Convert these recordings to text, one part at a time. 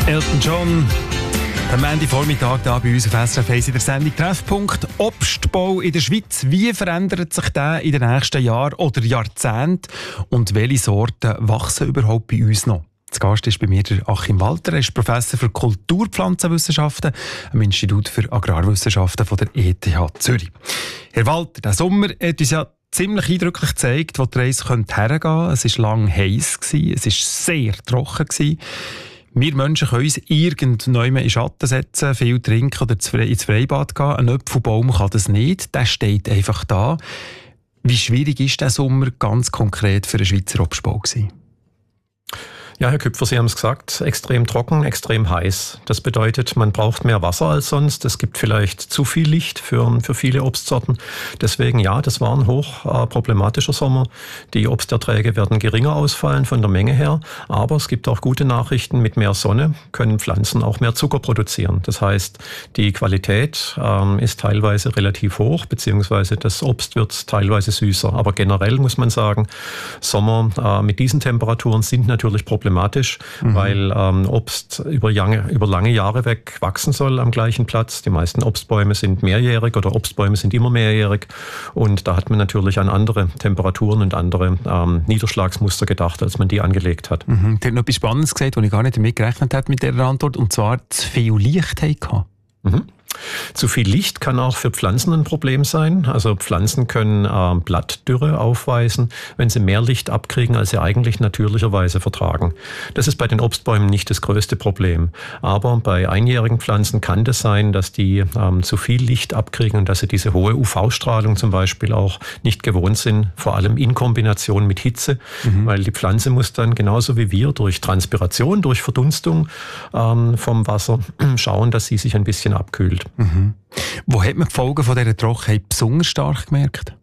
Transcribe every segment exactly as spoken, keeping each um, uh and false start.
Elton John, am Ende Vormittag da bei uns auf S R F eins in der Sendung Treffpunkt Obstbau in der Schweiz. Wie verändert sich der in den nächsten Jahren oder Jahrzehnten und welche Sorten wachsen überhaupt bei uns noch? Zu Gast ist bei mir der Achim Walter. Er ist Professor für Kulturpflanzenwissenschaften am Institut für Agrarwissenschaften von der E T H Zürich. Herr Walter, der Sommer hat uns ja ziemlich eindrücklich gezeigt, wo die Reise hergehen könnte. Es war lang heiß, es war sehr trocken. Wir Menschen können uns irgendwann in Schatten setzen, viel trinken oder ins Freibad gehen. Ein Apfelbaum kann das nicht, der steht einfach da. Wie schwierig war der Sommer ganz konkret für den Schweizer Obstbau gewesen? Ja, Herr Küpfer, Sie haben es gesagt, extrem trocken, extrem heiß. Das bedeutet, man braucht mehr Wasser als sonst. Es gibt vielleicht zu viel Licht für, für viele Obstsorten. Deswegen, ja, das war ein hoch äh, problematischer Sommer. Die Obsterträge werden geringer ausfallen von der Menge her. Aber es gibt auch gute Nachrichten. Mit mehr Sonne können Pflanzen auch mehr Zucker produzieren. Das heißt, die Qualität ähm, ist teilweise relativ hoch, beziehungsweise das Obst wird teilweise süßer. Aber generell muss man sagen, Sommer äh, mit diesen Temperaturen sind natürlich problematisch. problematisch, mhm. weil ähm, Obst über lange, über lange Jahre weg wachsen soll am gleichen Platz. Die meisten Obstbäume sind mehrjährig oder Obstbäume sind immer mehrjährig und da hat man natürlich an andere Temperaturen und andere ähm, Niederschlagsmuster gedacht, als man die angelegt hat. Mhm. Du hast noch etwas Spannendes gesagt, wo ich gar nicht damit gerechnet habe mit dieser Antwort, und zwar zu viel Licht hatte. Mhm. Zu viel Licht kann auch für Pflanzen ein Problem sein. Also Pflanzen können äh, Blattdürre aufweisen, wenn sie mehr Licht abkriegen, als sie eigentlich natürlicherweise vertragen. Das ist bei den Obstbäumen nicht das größte Problem. Aber bei einjährigen Pflanzen kann das sein, dass die ähm, zu viel Licht abkriegen und dass sie diese hohe U V-Strahlung zum Beispiel auch nicht gewohnt sind, vor allem in Kombination mit Hitze, mhm. weil die Pflanze muss dann genauso wie wir durch Transpiration, durch Verdunstung ähm, vom Wasser schauen, dass sie sich ein bisschen abkühlt. Mhm. Wo hat man die Folgen von dieser Trockenheit besonders stark gemerkt?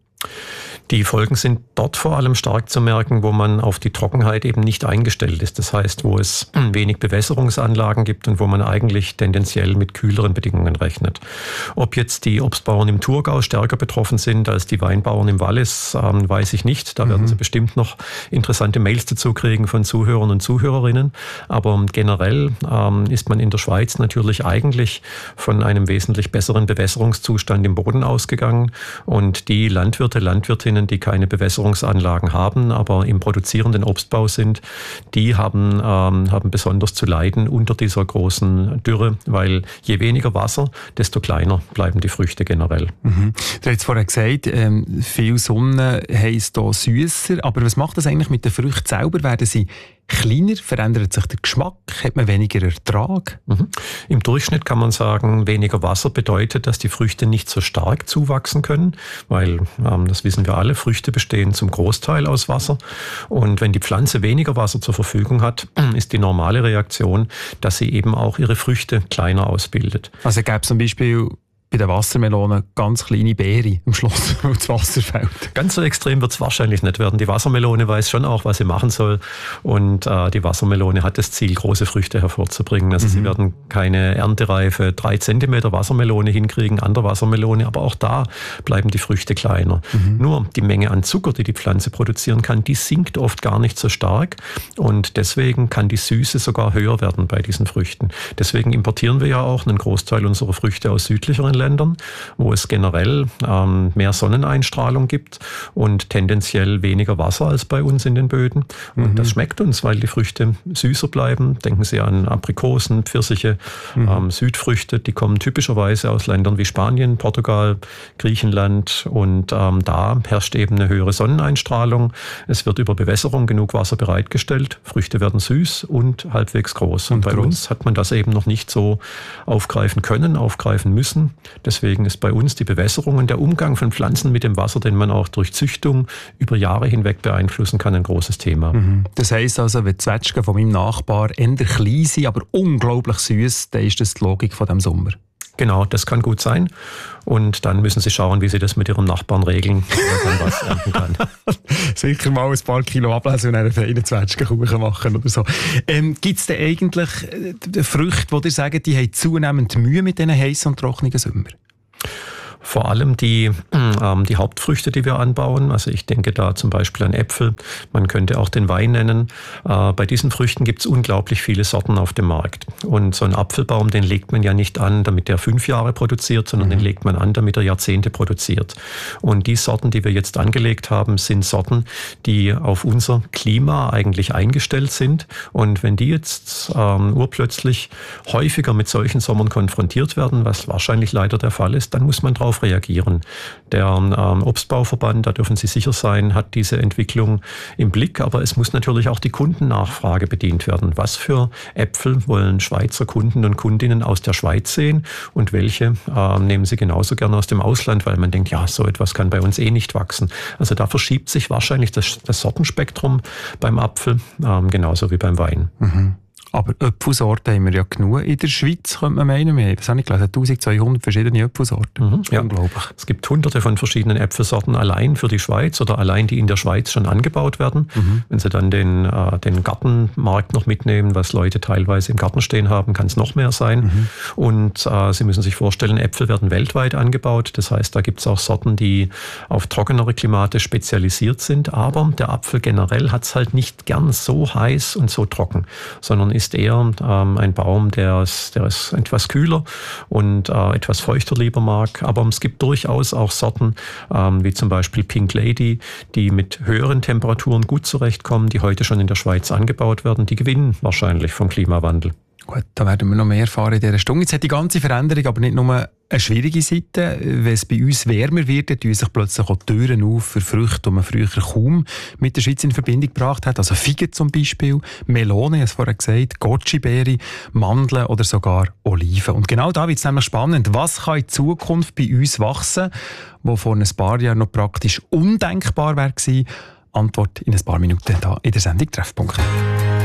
Die Folgen sind dort vor allem stark zu merken, wo man auf die Trockenheit eben nicht eingestellt ist. Das heißt, wo es wenig Bewässerungsanlagen gibt und wo man eigentlich tendenziell mit kühleren Bedingungen rechnet. Ob jetzt die Obstbauern im Thurgau stärker betroffen sind als die Weinbauern im Wallis, ähm, weiß ich nicht. Da mhm. werden Sie bestimmt noch interessante Mails dazu kriegen von Zuhörern und Zuhörerinnen. Aber generell ähm, ist man in der Schweiz natürlich eigentlich von einem wesentlich besseren Bewässerungszustand im Boden ausgegangen. Und die Landwirte, Landwirtinnen, die keine Bewässerungsanlagen haben, aber im produzierenden Obstbau sind, die haben, ähm, haben besonders zu leiden unter dieser großen Dürre, weil je weniger Wasser, desto kleiner bleiben die Früchte generell. Mhm. Du hast vorher gesagt, ähm, viel Sonne heisst hier süsser, aber was macht das eigentlich mit den Früchten selber? Werden sie kleiner? Verändert sich der Geschmack? Hat man weniger Ertrag? Mhm. Im Durchschnitt kann man sagen, weniger Wasser bedeutet, dass die Früchte nicht so stark zuwachsen können, weil, ähm, das wissen wir alle, Früchte bestehen zum Großteil aus Wasser. Und wenn die Pflanze weniger Wasser zur Verfügung hat, ist die normale Reaktion, dass sie eben auch ihre Früchte kleiner ausbildet. Also gäbe es zum Beispiel bei den Wassermelonen ganz kleine Beere am Schluss, wo das Wasser fällt. Ganz so extrem wird es wahrscheinlich nicht werden. Die Wassermelone weiß schon auch, was sie machen soll. Und äh, die Wassermelone hat das Ziel, große Früchte hervorzubringen. Also mhm. sie werden keine erntereife drei Zentimeter Wassermelone hinkriegen an der Wassermelone, aber auch da bleiben die Früchte kleiner. Mhm. Nur die Menge an Zucker, die die Pflanze produzieren kann, die sinkt oft gar nicht so stark. Und deswegen kann die Süße sogar höher werden bei diesen Früchten. Deswegen importieren wir ja auch einen Großteil unserer Früchte aus südlicheren Ländern, wo es generell ähm, mehr Sonneneinstrahlung gibt und tendenziell weniger Wasser als bei uns in den Böden. Und mhm. das schmeckt uns, weil die Früchte süßer bleiben. Denken Sie an Aprikosen, Pfirsiche, mhm. ähm, Südfrüchte, die kommen typischerweise aus Ländern wie Spanien, Portugal, Griechenland und ähm, da herrscht eben eine höhere Sonneneinstrahlung. Es wird über Bewässerung genug Wasser bereitgestellt. Früchte werden süß und halbwegs groß. Und, und bei groß. uns hat man das eben noch nicht so aufgreifen können, aufgreifen müssen. Deswegen ist bei uns die Bewässerung und der Umgang von Pflanzen mit dem Wasser, den man auch durch Züchtung über Jahre hinweg beeinflussen kann, ein großes Thema. Mhm. Das heisst also, wenn die Zwetschgen von meinem Nachbar eher klein sind, aber unglaublich süß, dann ist das die Logik von diesem Sommer. Genau, das kann gut sein. Und dann müssen Sie schauen, wie Sie das mit Ihrem Nachbarn regeln, wenn man was ernten kann. Sicher mal ein paar Kilo ablesen und einen feinen Zwetschgenkuchen machen oder so. Ähm, Gibt es denn eigentlich Früchte, die dir sagen, die haben zunehmend Mühe mit diesen heißen und trockenen Sommer? Vor allem die, äh, die Hauptfrüchte, die wir anbauen. Also ich denke da zum Beispiel an Äpfel. Man könnte auch den Wein nennen. Äh, bei diesen Früchten gibt es unglaublich viele Sorten auf dem Markt. Und so ein Apfelbaum, den legt man ja nicht an, damit der fünf Jahre produziert, sondern mhm. den legt man an, damit er Jahrzehnte produziert. Und die Sorten, die wir jetzt angelegt haben, sind Sorten, die auf unser Klima eigentlich eingestellt sind. Und wenn die jetzt ähm, urplötzlich häufiger mit solchen Sommern konfrontiert werden, was wahrscheinlich leider der Fall ist, dann muss man darauf reagieren. Der ähm, Obstbauverband, da dürfen Sie sicher sein, hat diese Entwicklung im Blick, aber es muss natürlich auch die Kundennachfrage bedient werden. Was für Äpfel wollen Schweizer Kunden und Kundinnen aus der Schweiz sehen und welche äh, nehmen sie genauso gerne aus dem Ausland, weil man denkt, ja, so etwas kann bei uns eh nicht wachsen. Also da verschiebt sich wahrscheinlich das, das Sortenspektrum beim Apfel, ähm, genauso wie beim Wein. Mhm. Aber Äpfelsorten haben wir ja genug in der Schweiz, könnte man meinen. Wir haben, was habe ich gelesen, eintausendzweihundert verschiedene Äpfelsorten. Mhm, ja. Unglaublich. Es gibt hunderte von verschiedenen Äpfelsorten allein für die Schweiz oder allein die in der Schweiz schon angebaut werden. Mhm. Wenn Sie dann den, äh, den Gartenmarkt noch mitnehmen, was Leute teilweise im Garten stehen haben, kann es noch mehr sein. Mhm. Und äh, Sie müssen sich vorstellen, Äpfel werden weltweit angebaut. Das heißt, da gibt es auch Sorten, die auf trockenere Klimate spezialisiert sind. Aber der Apfel generell hat es halt nicht gern so heiß und so trocken, sondern ist eher ähm, ein Baum, der ist, der ist etwas kühler und äh, etwas feuchter lieber mag. Aber es gibt durchaus auch Sorten, ähm, wie zum Beispiel Pink Lady, die mit höheren Temperaturen gut zurechtkommen, die heute schon in der Schweiz angebaut werden. Die gewinnen wahrscheinlich vom Klimawandel. Gut, da werden wir noch mehr erfahren in dieser Stunde. Jetzt hat die ganze Veränderung aber nicht nur eine schwierige Seite. Wenn es bei uns wärmer wird, dann tun sich plötzlich auch die Türen auf für Früchte, die man früher kaum mit der Schweiz in Verbindung gebracht hat. Also Feigen zum Beispiel, Melone, ich habe es vorhin gesagt, Goji-Beere, Mandeln oder sogar Oliven. Und genau da wird es nämlich spannend. Was kann in Zukunft bei uns wachsen, wo vor ein paar Jahren noch praktisch undenkbar wäre gewesen? Antwort in ein paar Minuten hier in der Sendung Treffpunkt.